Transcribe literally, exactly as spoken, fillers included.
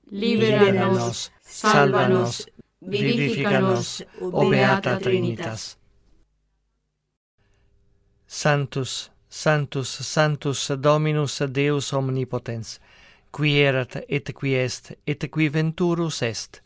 libera nos, salva nos, vivifica nos, o Beata Trinitas. Sanctus, Sanctus, Sanctus, Dominus Deus omnipotens, qui erat et qui est et qui venturus est,